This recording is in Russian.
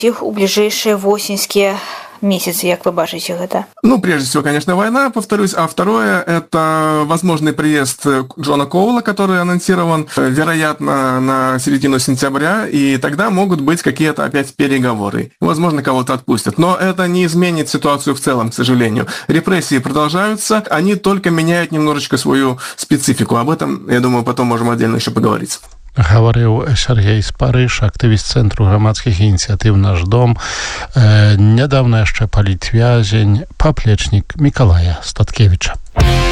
их у ближайшие восеньские месяцы, как вы бачите это? Прежде всего, конечно, война, повторюсь, а второе – это возможный приезд Джона Коула, который анонсирован, вероятно, на середину сентября, и тогда могут быть какие-то опять переговоры. Возможно, кого-то отпустят. Но это не изменит ситуацию в целом, к сожалению. Репрессии продолжаются, они только меняют немножечко свою специфику. Об этом, я думаю, потом можем отдельно еще поговорить. Гаварыў Сяргей Спарыш, актывіст Цэнтру грамадскіх ініцыятыў «Наш дом». Нядаўна яшчэ палітвязень, паплечнік Мікалая Статкевіча.